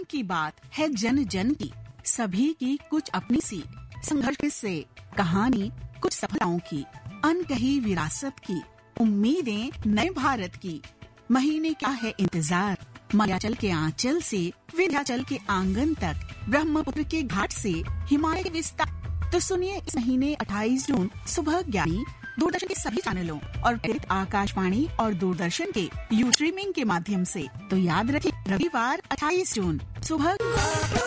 की बात है जन जन की, सभी की कुछ अपनी सी संघर्ष से कहानी, कुछ सफलताओं की, अनकही विरासत की, उम्मीदें नए भारत की। महीने क्या है इंतजार, मलयाचल के आंचल से विंध्याचल के आंगन तक, ब्रह्मपुत्र के घाट से हिमालय के विस्तार। तो सुनिए इस महीने 28 जून सुबह 11 दूरदर्शन के सभी चैनलों और आकाशवाणी और दूरदर्शन के यू स्ट्रीमिंग के माध्यम से। तो याद रखिए, रविवार 28 जून सुबह